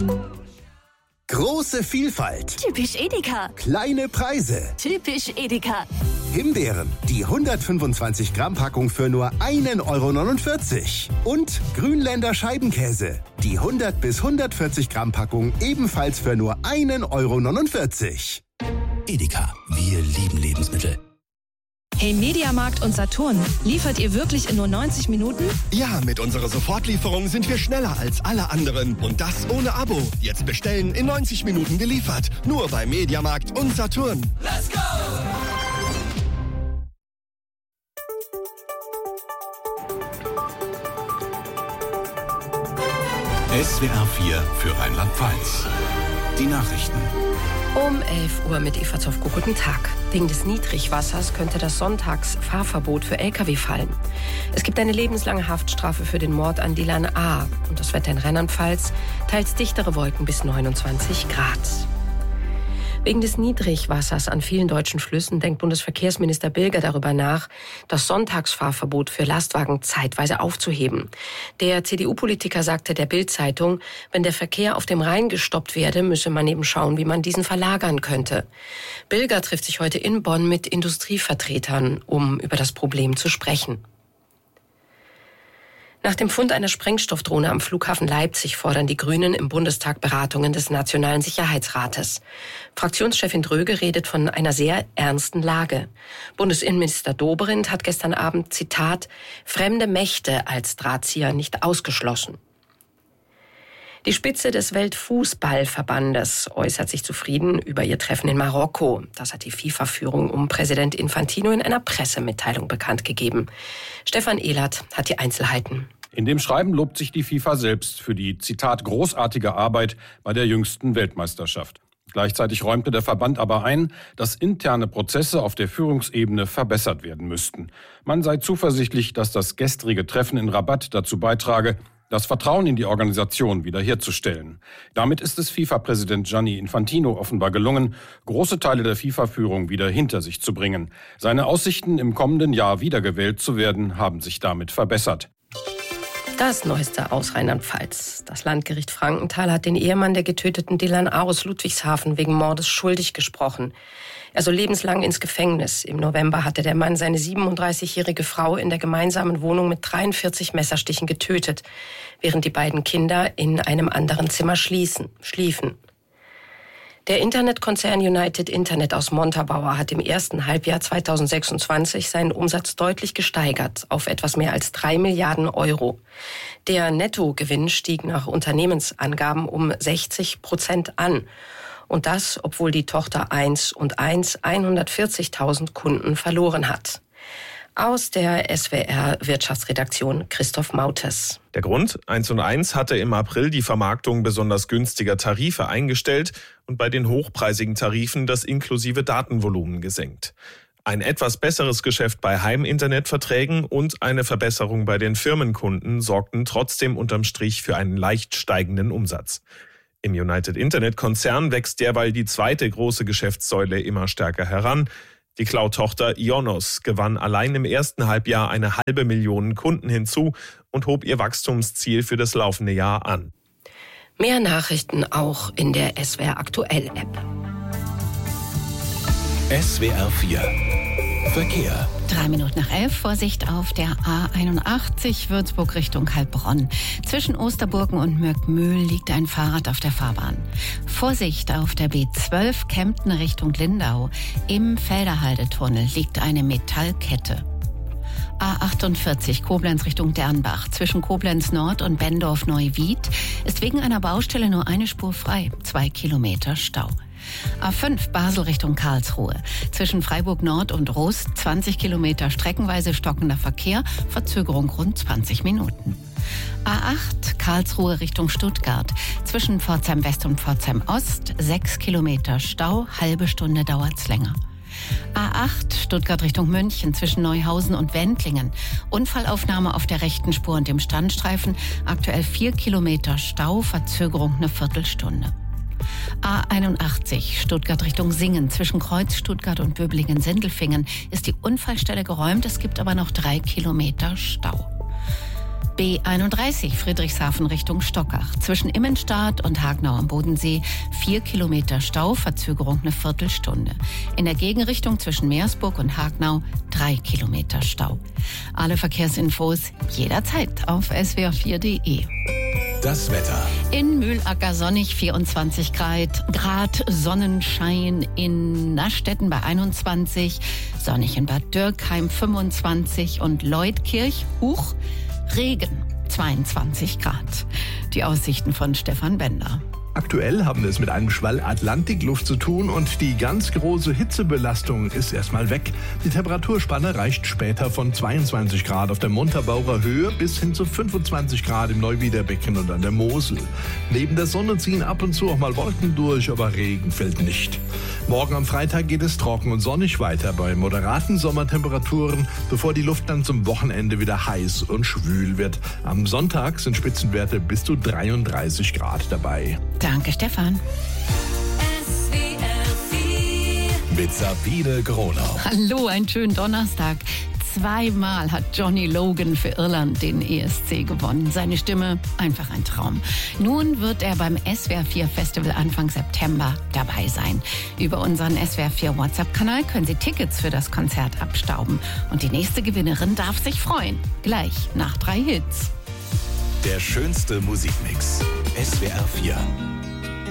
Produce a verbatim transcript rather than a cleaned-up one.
Große Vielfalt. Typisch Edeka. Kleine Preise. Typisch Edeka. Himbeeren, die hundertfünfundzwanzig Gramm Packung für nur ein Euro neunundvierzig. Und Grünländer Scheibenkäse, die hundert bis hundertvierzig Gramm Packung ebenfalls für nur ein Euro neunundvierzig. Edeka, wir lieben Lebensmittel. Hey Mediamarkt und Saturn, liefert ihr wirklich in nur neunzig Minuten? Ja, mit unserer Sofortlieferung sind wir schneller als alle anderen. Und das ohne Abo. Jetzt bestellen, in neunzig Minuten geliefert. Nur bei Mediamarkt und Saturn. Let's go! S W R vier für Rheinland-Pfalz. Die Nachrichten. Um elf Uhr mit Eva Zofko. Guten Tag. Wegen des Niedrigwassers könnte das Sonntagsfahrverbot für L K W fallen. Es gibt eine lebenslange Haftstrafe für den Mord an Dilan A. Und das Wetter in Rheinland-Pfalz, teils dichtere Wolken bis neunundzwanzig Grad. Wegen des Niedrigwassers an vielen deutschen Flüssen denkt Bundesverkehrsminister Bilger darüber nach, das Sonntagsfahrverbot für Lastwagen zeitweise aufzuheben. Der C D U-Politiker sagte der Bild-Zeitung, wenn der Verkehr auf dem Rhein gestoppt werde, müsse man eben schauen, wie man diesen verlagern könnte. Bilger trifft sich heute in Bonn mit Industrievertretern, um über das Problem zu sprechen. Nach dem Fund einer Sprengstoffdrohne am Flughafen Leipzig fordern die Grünen im Bundestag Beratungen des Nationalen Sicherheitsrates. Fraktionschefin Dröge redet von einer sehr ernsten Lage. Bundesinnenminister Dobrindt hat gestern Abend, Zitat, fremde Mächte als Drahtzieher nicht ausgeschlossen. Die Spitze des Weltfußballverbandes äußert sich zufrieden über ihr Treffen in Marokko. Das hat die FIFA-Führung um Präsident Infantino in einer Pressemitteilung bekannt gegeben. Stefan Ehlert hat die Einzelheiten. In dem Schreiben lobt sich die FIFA selbst für die, Zitat, großartige Arbeit bei der jüngsten Weltmeisterschaft. Gleichzeitig räumte der Verband aber ein, dass interne Prozesse auf der Führungsebene verbessert werden müssten. Man sei zuversichtlich, dass das gestrige Treffen in Rabat dazu beitrage, das Vertrauen in die Organisation wiederherzustellen. Damit ist es FIFA-Präsident Gianni Infantino offenbar gelungen, große Teile der FIFA-Führung wieder hinter sich zu bringen. Seine Aussichten, im kommenden Jahr wiedergewählt zu werden, haben sich damit verbessert. Das Neueste aus Rheinland-Pfalz. Das Landgericht Frankenthal hat den Ehemann der getöteten Dilan A. aus Ludwigshafen wegen Mordes schuldig gesprochen. Er soll lebenslang ins Gefängnis. Im November hatte der Mann seine siebenunddreißigjährige Frau in der gemeinsamen Wohnung mit dreiundvierzig Messerstichen getötet, während die beiden Kinder in einem anderen Zimmer schließen, schliefen. Der Internetkonzern United Internet aus Montabaur hat im ersten Halbjahr zweitausendsechsundzwanzig seinen Umsatz deutlich gesteigert auf etwas mehr als drei Milliarden Euro. Der Nettogewinn stieg nach Unternehmensangaben um sechzig Prozent an. Und das, obwohl die Tochter eins und eins hundertvierzigtausend Kunden verloren hat. Aus der S W R-Wirtschaftsredaktion Christoph Mautes. Der Grund? eins und eins hatte im April die Vermarktung besonders günstiger Tarife eingestellt und bei den hochpreisigen Tarifen das inklusive Datenvolumen gesenkt. Ein etwas besseres Geschäft bei Heiminternetverträgen und eine Verbesserung bei den Firmenkunden sorgten trotzdem unterm Strich für einen leicht steigenden Umsatz. Im United Internet-Konzern wächst derweil die zweite große Geschäftssäule immer stärker heran. Die Cloud-Tochter Ionos gewann allein im ersten Halbjahr eine halbe Million Kunden hinzu und hob ihr Wachstumsziel für das laufende Jahr an. Mehr Nachrichten auch in der S W R Aktuell-App. S W R vier Verkehr. Drei Minuten nach elf, Vorsicht auf der A einundachtzig, Würzburg Richtung Heilbronn. Zwischen Osterburgen und Mörkmühl liegt ein Fahrrad auf der Fahrbahn. Vorsicht auf der B zwölf, Kempten Richtung Lindau. Im Felderhaldetunnel liegt eine Metallkette. A achtundvierzig, Koblenz Richtung Dernbach. Zwischen Koblenz Nord und Bendorf-Neuwied ist wegen einer Baustelle nur eine Spur frei. Zwei Kilometer Stau. A fünf, Basel Richtung Karlsruhe. Zwischen Freiburg Nord und Rust zwanzig Kilometer streckenweise stockender Verkehr, Verzögerung rund zwanzig Minuten. A acht, Karlsruhe Richtung Stuttgart. Zwischen Pforzheim West und Pforzheim Ost sechs Kilometer Stau, halbe Stunde dauert's länger. A acht, Stuttgart Richtung München, zwischen Neuhausen und Wendlingen. Unfallaufnahme auf der rechten Spur und dem Standstreifen, aktuell vier Kilometer Stau, Verzögerung eine Viertelstunde. A einundachtzig, Stuttgart Richtung Singen. Zwischen Kreuz Stuttgart und Böblingen-Sindelfingen ist die Unfallstelle geräumt. Es gibt aber noch drei Kilometer Stau. B einunddreißig Friedrichshafen Richtung Stockach. Zwischen Immenstadt und Hagenau am Bodensee vier Kilometer Stau, Verzögerung eine Viertelstunde. In der Gegenrichtung zwischen Meersburg und Hagenau drei Kilometer Stau. Alle Verkehrsinfos jederzeit auf s w r vier punkt d e. Das Wetter. In Mühlacker sonnig, vierundzwanzig Grad, Sonnenschein in Nastetten bei einundzwanzig, sonnig in Bad Dürkheim fünfundzwanzig und Leutkirch, Huch, Regen, zweiundzwanzig Grad. Die Aussichten von Stefan Bender. Aktuell haben wir es mit einem Schwall Atlantikluft zu tun und die ganz große Hitzebelastung ist erstmal weg. Die Temperaturspanne reicht später von zweiundzwanzig Grad auf der Montabaur Höhe bis hin zu fünfundzwanzig Grad im Neuwiederbecken und an der Mosel. Neben der Sonne ziehen ab und zu auch mal Wolken durch, aber Regen fällt nicht. Morgen am Freitag geht es trocken und sonnig weiter bei moderaten Sommertemperaturen, bevor die Luft dann zum Wochenende wieder heiß und schwül wird. Am Sonntag sind Spitzenwerte bis zu dreiunddreißig Grad dabei. Danke, Stefan. Mit Sabine Gronau. Hallo, einen schönen Donnerstag. Zweimal hat Johnny Logan für Irland den E S C gewonnen. Seine Stimme, einfach ein Traum. Nun wird er beim S W R vier Festival Anfang September dabei sein. Über unseren S W R vier WhatsApp-Kanal können Sie Tickets für das Konzert abstauben. Und die nächste Gewinnerin darf sich freuen. Gleich nach drei Hits. Der schönste Musikmix. S W R vier.